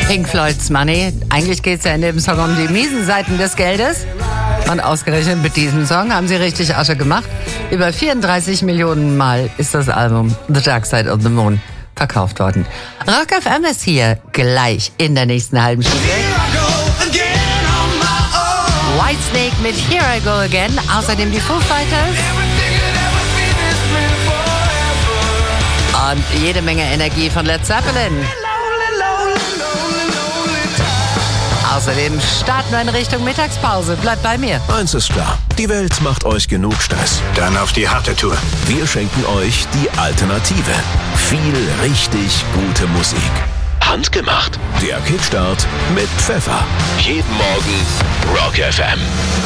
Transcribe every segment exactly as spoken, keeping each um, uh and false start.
Pink Floyd's Money. Eigentlich geht es ja in dem Song um die miesen Seiten des Geldes. Und ausgerechnet mit diesem Song haben sie richtig Asche gemacht. Über vierunddreißig Millionen Mal ist das Album The Dark Side of the Moon verkauft worden. Rock F M ist hier gleich in der nächsten halben Stunde. Whitesnake mit Here I Go Again. Außerdem die Foo Fighters. Und jede Menge Energie von Led Zeppelin. Außerdem starten wir in Richtung Mittagspause. Bleibt bei mir. Eins ist klar, die Welt macht euch genug Stress. Dann auf die harte Tour. Wir schenken euch die Alternative. Viel richtig gute Musik. Handgemacht. Der Kickstart mit Pfeffer. Jeden Morgen Rock F M.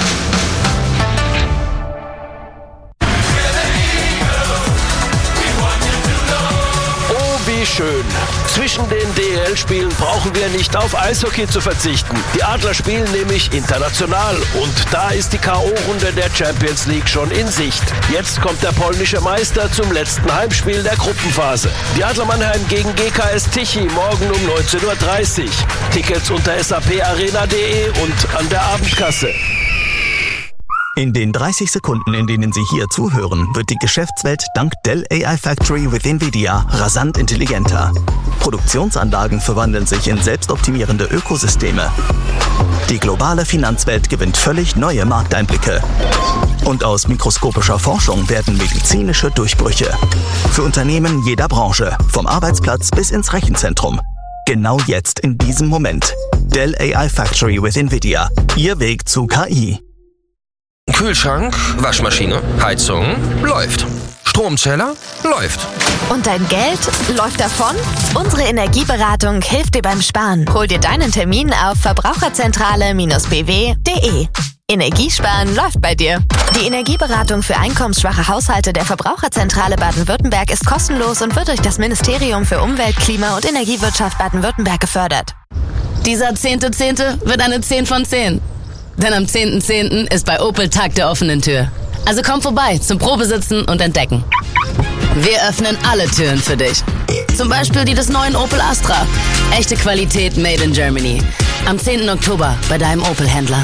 Wie schön. Zwischen den D E L-Spielen brauchen wir nicht auf Eishockey zu verzichten. Die Adler spielen nämlich international und da ist die K O-Runde der Champions League schon in Sicht. Jetzt kommt der polnische Meister zum letzten Heimspiel der Gruppenphase. Die Adler Mannheim gegen G K S Tichy morgen um neunzehn Uhr dreißig. Tickets unter saparena punkt de und an der Abendkasse. In den dreißig Sekunden, in denen Sie hier zuhören, wird die Geschäftswelt dank Dell A I Factory with NVIDIA rasant intelligenter. Produktionsanlagen verwandeln sich in selbstoptimierende Ökosysteme. Die globale Finanzwelt gewinnt völlig neue Markteinblicke. Und aus mikroskopischer Forschung werden medizinische Durchbrüche. Für Unternehmen jeder Branche, vom Arbeitsplatz bis ins Rechenzentrum. Genau jetzt in diesem Moment. Dell A I Factory with NVIDIA. Ihr Weg zu K I. Kühlschrank, Waschmaschine, Heizung, läuft. Stromzähler, läuft. Und dein Geld läuft davon? Unsere Energieberatung hilft dir beim Sparen. Hol dir deinen Termin auf verbraucherzentrale Bindestrich b w punkt de. Energiesparen läuft bei dir. Die Energieberatung für einkommensschwache Haushalte der Verbraucherzentrale Baden-Württemberg ist kostenlos und wird durch das Ministerium für Umwelt, Klima und Energiewirtschaft Baden-Württemberg gefördert. Dieser zehnte Zehnte wird eine zehn von zehn. Denn am zehnten zehnten ist bei Opel Tag der offenen Tür. Also komm vorbei zum Probesitzen und Entdecken. Wir öffnen alle Türen für dich. Zum Beispiel die des neuen Opel Astra. Echte Qualität made in Germany. Am zehnten Oktober bei deinem Opel-Händler.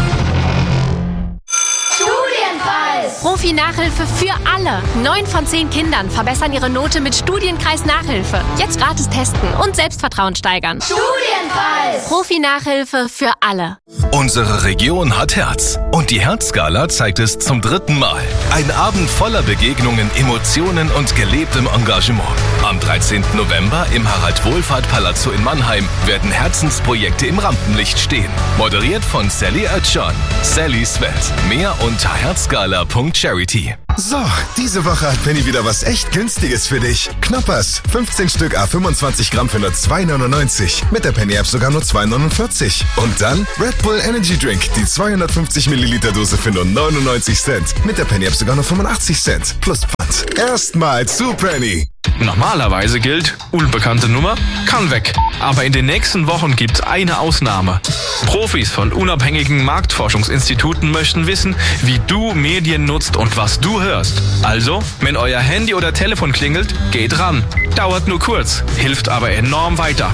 Profi-Nachhilfe für alle. Neun von zehn Kindern verbessern ihre Note mit Studienkreis Nachhilfe. Jetzt gratis testen und Selbstvertrauen steigern. Studienkreis! Profi-Nachhilfe für alle. Unsere Region hat Herz. Und die Herzgala zeigt es zum dritten Mal. Ein Abend voller Begegnungen, Emotionen und gelebtem Engagement. Am dreizehnten November im Harald-Wohlfahrt-Palazzo in Mannheim werden Herzensprojekte im Rampenlicht stehen. Moderiert von Sally Oetschan. Sallys Welt. Mehr unter herzgala punkt charity. So, diese Woche hat Penny wieder was echt Günstiges für dich. Knoppers, fünfzehn Stück à fünfundzwanzig Gramm für nur zwei neunundneunzig. Mit der Penny App sogar nur zwei neunundvierzig. Und dann Red Bull Energy Drink, die zweihundertfünfzig Milliliter Dose für nur neunundneunzig Cent. Mit der Penny App sogar nur fünfundachtzig Cent. Plus Pfand. Erstmal zu Penny. Normalerweise gilt, unbekannte Nummer kann weg. Aber in den nächsten Wochen gibt's eine Ausnahme. Profis von unabhängigen Marktforschungsinstituten möchten wissen, wie du Medien nutzt und was du hörst. Also, wenn euer Handy oder Telefon klingelt, geht ran. Dauert nur kurz, hilft aber enorm weiter.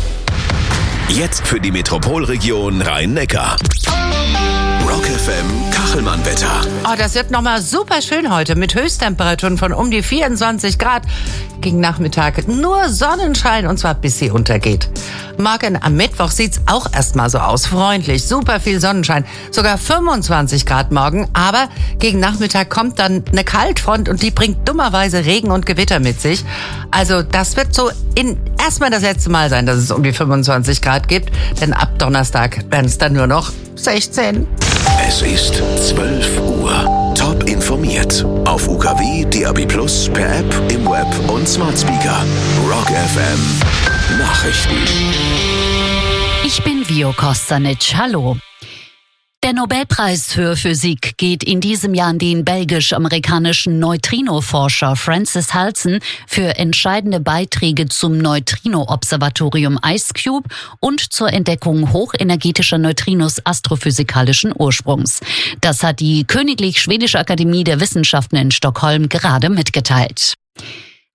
Jetzt für die Metropolregion Rhein-Neckar. Rock F M Kachelmann-Wetter. Oh, das wird nochmal super schön heute mit Höchsttemperaturen von um die vierundzwanzig Grad. Gegen Nachmittag nur Sonnenschein und zwar bis sie untergeht. Morgen am Mittwoch sieht's auch erstmal so aus. Freundlich, super viel Sonnenschein. Sogar fünfundzwanzig Grad morgen. Aber gegen Nachmittag kommt dann eine Kaltfront und die bringt dummerweise Regen und Gewitter mit sich. Also das wird so in erstmal das letzte Mal sein, dass es um die fünfundzwanzig Grad gibt. Denn ab Donnerstag werden es dann nur noch sechzehn. Es ist zwölf Uhr. Top informiert. Auf U K W, D A B Plus, per App, im Web und Smart Speaker. Rock F M Nachrichten. Ich bin Vio Kostanic. Hallo. Der Nobelpreis für Physik geht in diesem Jahr an den belgisch-amerikanischen Neutrino-Forscher Francis Halsen für entscheidende Beiträge zum Neutrino-Observatorium IceCube und zur Entdeckung hochenergetischer Neutrinos astrophysikalischen Ursprungs. Das hat die Königlich Schwedische Akademie der Wissenschaften in Stockholm gerade mitgeteilt.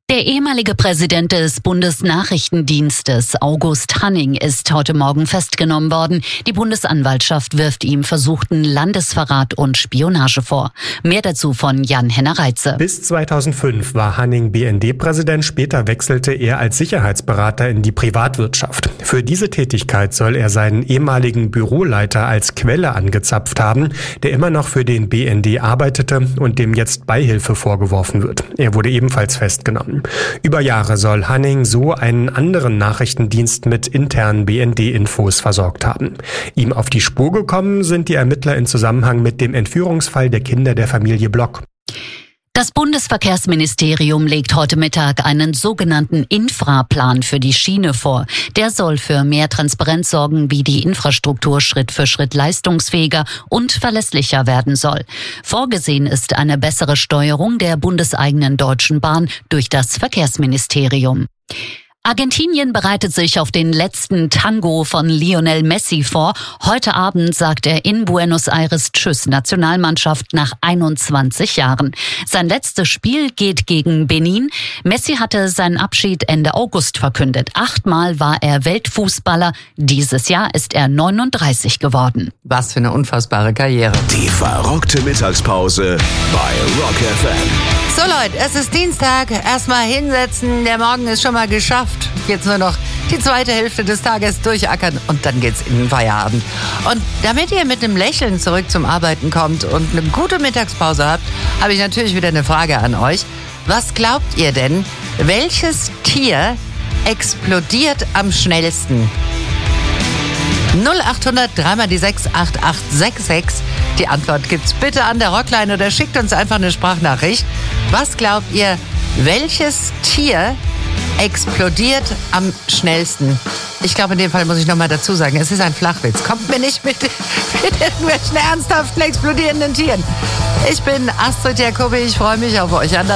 Der ehemalige Präsident des Bundesnachrichtendienstes, August Hanning, ist heute Morgen festgenommen worden. Die Bundesanwaltschaft wirft ihm versuchten Landesverrat und Spionage vor. Mehr dazu von Jan-Henner Reitze. Bis zweitausendfünf war Hanning B N D-Präsident, später wechselte er als Sicherheitsberater in die Privatwirtschaft. Für diese Tätigkeit soll er seinen ehemaligen Büroleiter als Quelle angezapft haben, der immer noch für den B N D arbeitete und dem jetzt Beihilfe vorgeworfen wird. Er wurde ebenfalls festgenommen. Über Jahre soll Hanning so einen anderen Nachrichtendienst mit internen B N D-Infos versorgt haben. Ihm auf die Spur gekommen sind die Ermittler in Zusammenhang mit dem Entführungsfall der Kinder der Familie Block. Das Bundesverkehrsministerium legt heute Mittag einen sogenannten Infraplan für die Schiene vor. Der soll für mehr Transparenz sorgen, wie die Infrastruktur Schritt für Schritt leistungsfähiger und verlässlicher werden soll. Vorgesehen ist eine bessere Steuerung der bundeseigenen Deutschen Bahn durch das Verkehrsministerium. Argentinien bereitet sich auf den letzten Tango von Lionel Messi vor. Heute Abend sagt er in Buenos Aires Tschüss, Nationalmannschaft, nach einundzwanzig Jahren. Sein letztes Spiel geht gegen Benin. Messi hatte seinen Abschied Ende August verkündet. Achtmal war er Weltfußballer. Dieses Jahr ist er neununddreißig geworden. Was für eine unfassbare Karriere. Die verrückte Mittagspause bei Rock F M. So Leute, es ist Dienstag. Erstmal hinsetzen. Der Morgen ist schon mal geschafft. Jetzt nur noch die zweite Hälfte des Tages durchackern und dann geht's in den Feierabend. Und damit ihr mit einem Lächeln zurück zum Arbeiten kommt und eine gute Mittagspause habt, habe ich natürlich wieder eine Frage an euch. Was glaubt ihr denn, welches Tier explodiert am schnellsten? null acht hundert drei mal die sechs acht acht sechs sechs. Die Antwort gibt's bitte an der Rockline oder schickt uns einfach eine Sprachnachricht. Was glaubt ihr, welches Tier explodiert am schnellsten? Ich glaube, in dem Fall muss ich nochmal dazu sagen, es ist ein Flachwitz. Kommt mir nicht mit, mit irgendwelchen ernsthaften explodierenden Tieren. Ich bin Astrid Jacobi, ich freue mich auf euch.